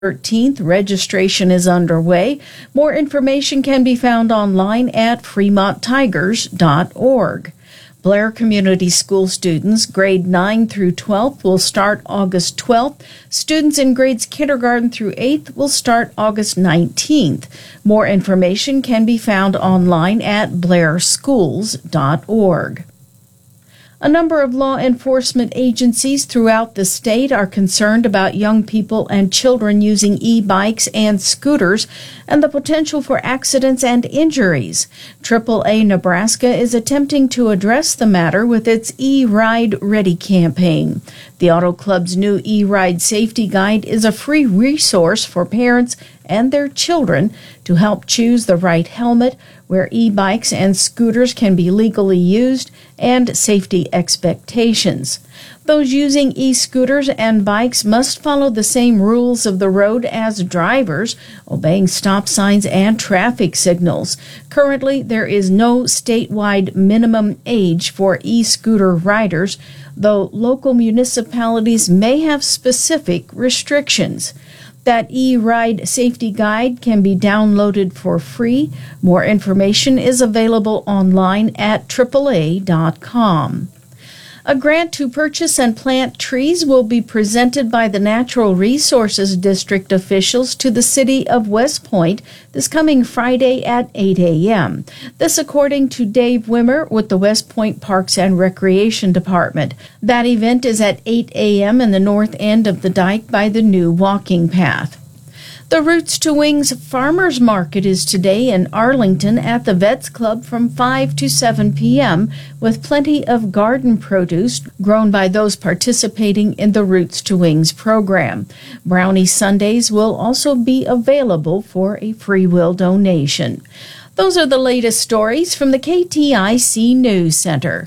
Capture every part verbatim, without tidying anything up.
thirteenth, registration is underway. More information can be found online at fremont tigers dot org. Blair Community School students, grade nine through twelfth, will start August twelfth. Students in grades kindergarten through eighth will start August nineteenth. More information can be found online at blair schools dot org. A number of law enforcement agencies throughout the state are concerned about young people and children using e-bikes and scooters and the potential for accidents and injuries. triple A Nebraska is attempting to address the matter with its E-Ride Ready campaign. The Auto Club's new E-Ride Safety Guide is a free resource for parents and their children to help choose the right helmet, where e-bikes and scooters can be legally used, and safety expectations. Those using e-scooters and bikes must follow the same rules of the road as drivers, obeying stop signs and traffic signals. Currently, there is no statewide minimum age for e-scooter riders, though local municipalities may have specific restrictions. That E-Ride Safety Guide can be downloaded for free. More information is available online at triple A dot com. A grant to purchase and plant trees will be presented by the Natural Resources District officials to the city of West Point this coming Friday at eight a.m. This according to Dave Wimmer with the West Point Parks and Recreation Department. That event is at eight a.m. in the north end of the dike by the new walking path. The Roots to Wings Farmers Market is today in Arlington at the Vets Club from five to seven p.m. with plenty of garden produce grown by those participating in the Roots to Wings program. Brownie Sundays will also be available for a free will donation. Those are the latest stories from the K T I C News Center.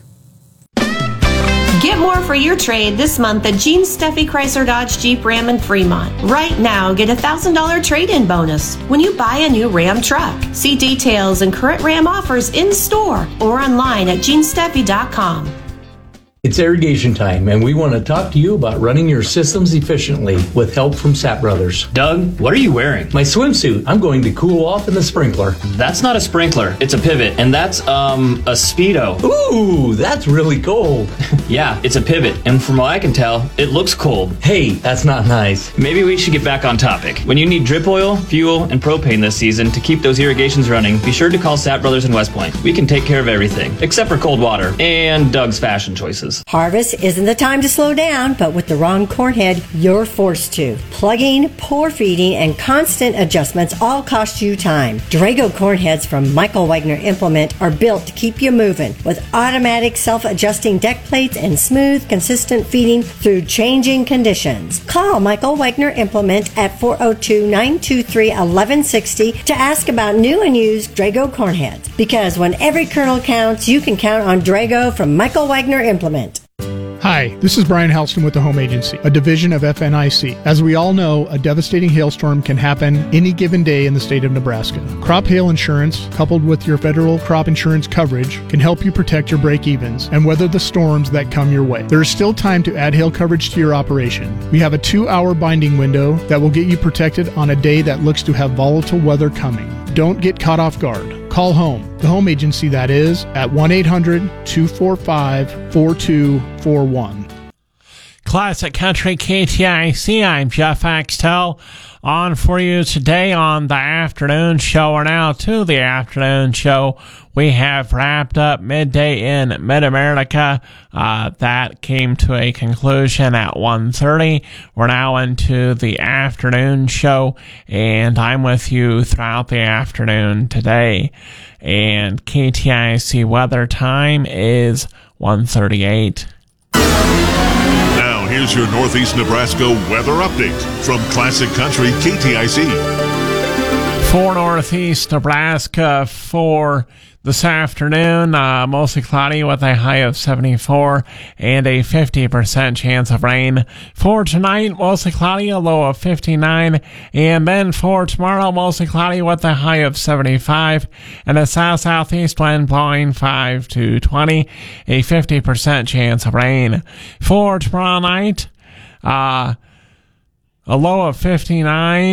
Get more for your trade this month at Gene Steffi Chrysler Dodge Jeep Ram in Fremont. Right now, get a one thousand dollars trade-in bonus when you buy a new Ram truck. See details and current Ram offers in-store or online at gene steffi dot com. It's irrigation time, and we want to talk to you about running your systems efficiently with help from Sapp Brothers. Doug, what are you wearing? My swimsuit. I'm going to cool off in the sprinkler. That's not a sprinkler. It's a pivot, and that's, um, a Speedo. Ooh, that's really cold. Yeah, it's a pivot, and from what I can tell, it looks cold. Hey, that's not nice. Maybe we should get back on topic. When you need drip oil, fuel, and propane this season to keep those irrigations running, be sure to call Sapp Brothers in West Point. We can take care of everything, except for cold water and Doug's fashion choices. Harvest isn't the time to slow down, but with the wrong corn head, you're forced to. Plugging, poor feeding, and constant adjustments all cost you time. Drago corn heads from Michael Wagner Implement are built to keep you moving with automatic self-adjusting deck plates and smooth, consistent feeding through changing conditions. Call Michael Wagner Implement at four oh two, nine two three, one one six oh to ask about new and used Drago corn heads. Because when every kernel counts, you can count on Drago from Michael Wagner Implement. Hi, this is Brian Halston with the Home Agency, a division of F N I C. As we all know, a devastating hailstorm can happen any given day in the state of Nebraska. Crop hail insurance, coupled with your federal crop insurance coverage, can help you protect your break-evens and weather the storms that come your way. There is still time to add hail coverage to your operation. We have a two-hour binding window that will get you protected on a day that looks to have volatile weather coming. Don't get caught off guard. Call home, the Home Agency that is, at one eight hundred, two four five, four two four one. Classic Country K T I C, I'm Jeff Axtell. On for you today on the afternoon show, or now to the afternoon show. We have wrapped up Midday in Mid-America. Uh, that came to a conclusion at one thirty. We're now into the afternoon show, and I'm with you throughout the afternoon today. And K T I C weather time is one thirty-eight. Now, here's your Northeast Nebraska weather update from Classic Country K T I C. For Northeast Nebraska for this afternoon, uh, mostly cloudy with a high of seventy-four and a fifty percent chance of rain. For tonight, mostly cloudy, a low of fifty-nine. And then for tomorrow, mostly cloudy with a high of seventy-five and a south-southeast wind blowing five to twenty, a fifty percent chance of rain. For tomorrow night, uh, A low of fifty-nine.